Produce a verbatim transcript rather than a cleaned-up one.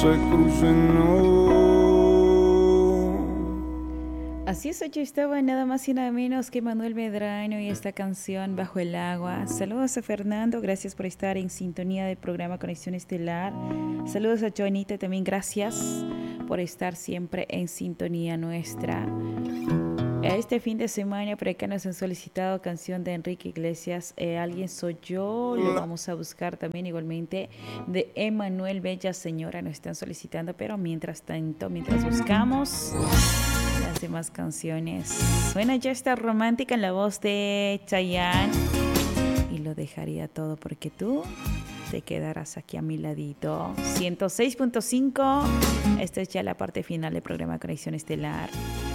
se crucen, no. Así es, yo estaba nada más y nada menos que Manuel Medrano y esta canción Bajo el Agua. Saludos a Fernando, gracias por estar en sintonía del programa Conexión Estelar. Saludos a Joanita también, gracias por estar siempre en sintonía nuestra. Este fin de semana por acá nos han solicitado canción de Enrique Iglesias, eh, Alguien Soy Yo, lo vamos a buscar también igualmente de Emanuel Bella Señora, nos están solicitando, pero mientras tanto, mientras buscamos las demás canciones, suena ya esta romántica en la voz de Chayanne y lo dejaría todo porque tú te quedarás aquí a mi ladito. ciento seis punto cinco, esta es ya la parte final del programa Conexión Estelar.